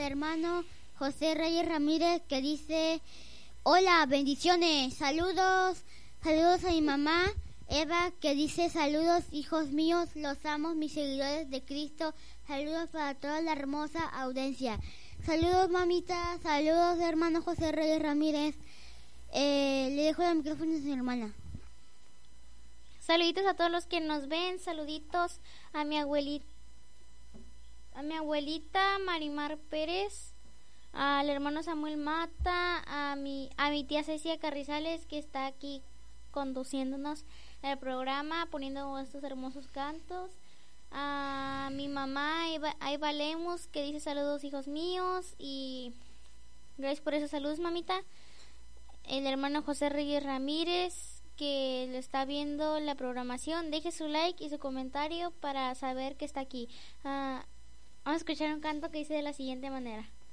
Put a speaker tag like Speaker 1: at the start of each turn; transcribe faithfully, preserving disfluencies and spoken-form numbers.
Speaker 1: hermano José Reyes Ramírez, que dice: hola, bendiciones, saludos, saludos a mi mamá Eva, que dice: saludos, hijos míos, los amo, mis seguidores de Cristo, saludos para toda la hermosa audiencia. Saludos, mamita, saludos, hermano José Reyes Ramírez. Eh, le dejo el micrófono a su hermana.
Speaker 2: Saluditos a todos los que nos ven, saluditos a mi abuelita, a mi abuelita Marimar Pérez, al hermano Samuel Mata, a mi, a mi tía Cecia Carrizales, que está aquí conduciéndonos el programa, poniendo estos hermosos cantos, a mi mamá Eva, Eva Lemus, que dice: saludos, hijos míos, y gracias por esos saludos, mamita. El hermano José Reyes Ramírez, que le está viendo la programación, deje su like y su comentario para saber que está aquí. Uh, vamos a escuchar un canto que dice de la siguiente manera.